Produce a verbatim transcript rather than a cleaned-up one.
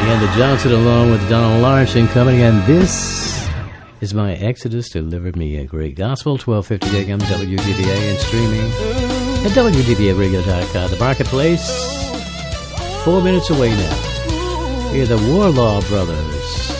And the Johnson along with Donald Larson coming, and this is my Exodus Delivered Me a Great Gospel, twelve fifty A M W D B A, and streaming at W D B A radio dot com. The Marketplace, four minutes away now. Here are the Warlaw Brothers.